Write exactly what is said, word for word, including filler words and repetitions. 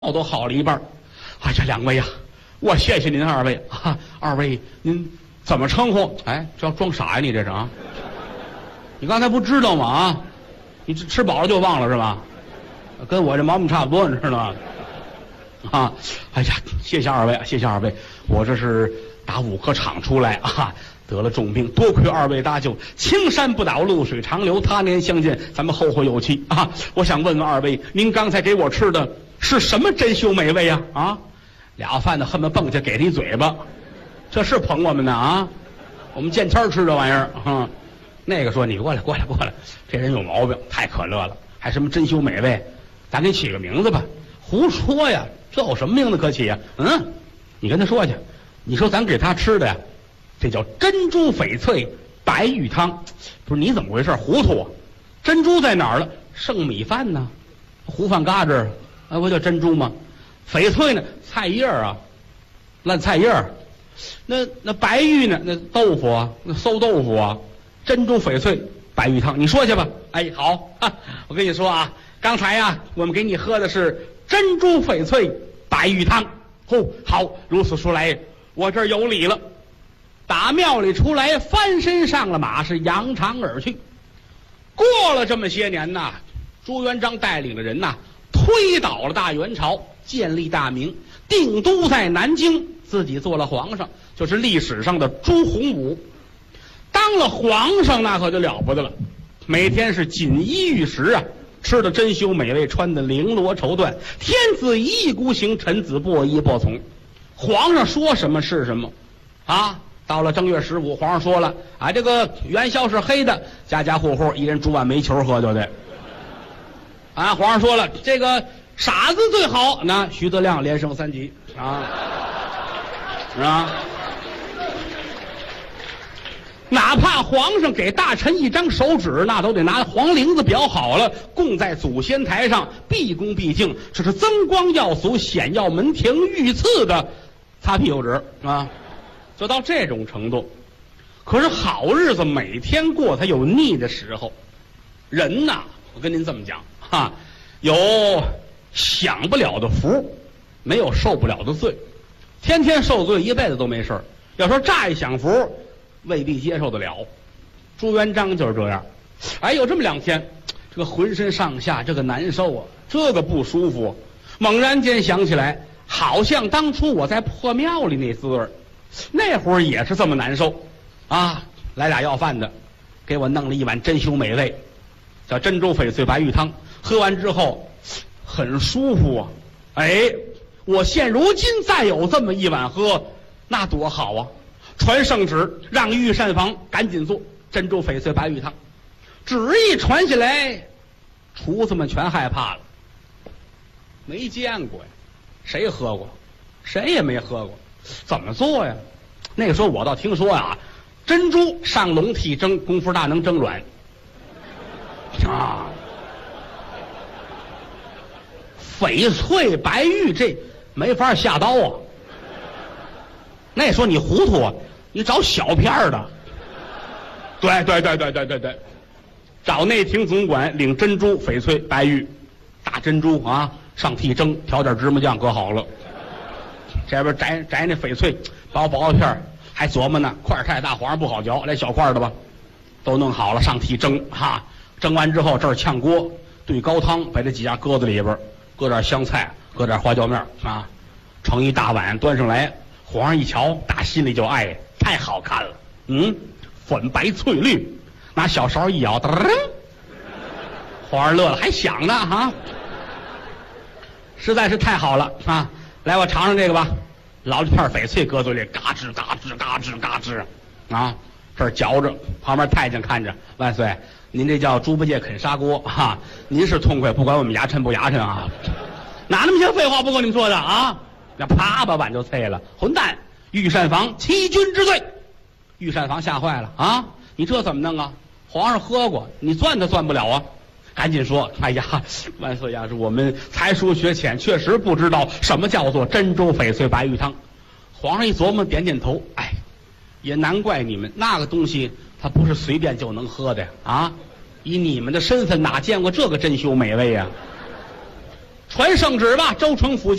我都好了一半。哎呀，两位呀，我谢谢您二位啊！二位您怎么称呼？哎，这要装傻呀？你这是啊？你刚才不知道吗？啊，你吃吃饱了就忘了是吧？跟我这毛病差不多，你知道吗？啊，哎呀，谢谢二位，谢谢二位，我这是打五科场出来啊，得了重病，多亏二位搭救，青山不倒，绿水长流，他年相见，咱们后会有期啊！我想问问二位，您刚才给我吃的是什么珍馐美味呀？啊，俩贩子恨不得蹦去给他一嘴巴，这是捧我们呢啊！我们见天吃这玩意儿啊！那个说你过来过来过来，这人有毛病，太可乐了，还什么珍馐美味？咱给起个名字吧。胡说呀，这有什么名字可起呀？嗯，你跟他说去，你说咱给他吃的呀，这叫珍珠翡翠白玉汤。不是你怎么回事？糊涂啊！珍珠在哪儿了？剩米饭呢，糊饭嘎吱，啊，不叫珍珠吗？翡翠呢？菜叶啊，烂菜叶儿。那那白玉呢？那豆腐啊，那馊豆腐啊。珍珠翡翠白玉汤，你说去吧。哎，好啊，我跟你说啊，刚才呀、啊，我们给你喝的是珍珠翡翠白玉汤。哦，好，如此说来，我这儿有理了。打庙里出来，翻身上了马，是扬长而去。过了这么些年呐，朱元璋带领的人呐，推倒了大元朝，建立大明，定都在南京，自己做了皇上，就是历史上的朱洪武。当了皇上那可就了不得了，每天是锦衣玉食啊，吃的珍馐美味，穿的绫罗绸缎，天子一意孤行，臣子不依不从。皇上说什么是什么啊。到了正月十五，皇上说了啊，这个元宵是黑的，家家户户一人煮碗煤球喝就得。啊，皇上说了，这个傻子最好，那徐德亮连升三级啊，是吧？哪怕皇上给大臣一张手指，那都得拿黄绫子裱好了，供在祖先台上，毕恭毕敬，这是增光耀俗、显耀门庭、御赐的擦屁股纸啊，就到这种程度。可是好日子每天过，它有腻的时候。人呐，我跟您这么讲哈，有享不了的福，没有受不了的罪。天天受罪，一辈子都没事。要说乍一享福，未必接受得了。朱元璋就是这样。哎，有这么两天，这个浑身上下这个难受啊，这个不舒服。猛然间想起来，好像当初我在破庙里那滋味，那会儿也是这么难受啊。来俩要饭的，给我弄了一碗珍馐美味，叫珍珠翡翠白玉汤。喝完之后很舒服啊。哎，我现如今再有这么一碗喝，那多好啊。传圣旨，让御膳房赶紧做珍珠翡翠白玉汤。旨意传下来，厨子们全害怕了，没见过呀，谁喝过？谁也没喝过，怎么做呀？那个时候我倒听说呀，珍珠上笼屉蒸，功夫大能蒸软啊。翡翠白玉这没法下刀啊。那说你糊涂啊，你找小片儿的。对对对对对对对，找内廷总管领珍珠翡翠白玉，大珍珠啊，上屉蒸，调点芝麻酱搁好了。这边摘摘那翡翠，薄薄片儿，还琢磨呢，块儿太大，皇上不好嚼，来小块的吧。都弄好了，上屉蒸哈。蒸完之后，这儿炝锅兑高汤，把这几样搁在里边，搁点香菜，搁点花椒面啊，盛一大碗端上来。皇上一瞧，打心里就爱，太好看了。嗯，粉白翠绿，拿小勺一舀，噔，皇上乐了，还想呢哈，实在是太好了啊！来，我尝尝这个吧。捞着片翡翠搁嘴里，嘎吱嘎吱嘎吱嘎吱啊，这儿嚼着，旁边太监看着，万岁，您这叫猪八戒啃砂锅哈，您是痛快，不管我们牙碜不牙碜啊？哪那么些废话不够你们说的啊？那啪把碗就碎了，混蛋！御膳房欺君之罪，御膳房吓坏了啊！你这怎么弄啊？皇上喝过，你钻他钻不了啊！赶紧说，哎呀，万岁呀，是我们才疏学浅，确实不知道什么叫做珍珠翡翠白玉汤。皇上一琢磨，点点头，哎，也难怪你们那个东西，它不是随便就能喝的啊！以你们的身份，哪见过这个珍馐美味呀？ 传圣旨吧，州城府